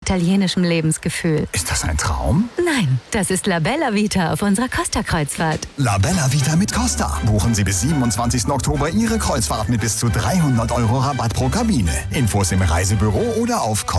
italienischem Lebensgefühl. Ist das ein Traum? Nein, das ist La Bella Vita auf unserer Costa-Kreuzfahrt. La Bella Vita mit Costa. Buchen Sie bis 27. Oktober Ihre Kreuzfahrt mit bis zu 300 € Rabatt pro Kabine. Infos im Reisebüro oder auf